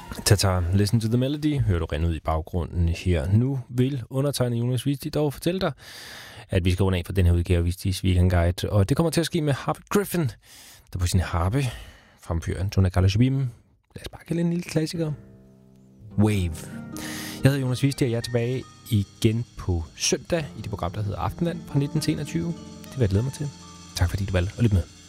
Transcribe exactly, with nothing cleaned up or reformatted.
Tata, listen to the melody, hører du rende ud i baggrunden her. Nu vil undertegne Jonas Visti dog fortælle dig, at vi skal runde af for den her udgave af Vistis Weekend Guide. Og det kommer til at ske med Harvey Griffin, der på sin harpe fremfører Tuna Kalashibim. Lad os bare kalde en lille klassiker. Wave. Jeg hedder Jonas Visti, og jeg er tilbage igen på søndag i det program, der hedder Aftenland fra nitten til enogtyve. Det vil jeg glæde mig til. Tak fordi du valgte at lytte med.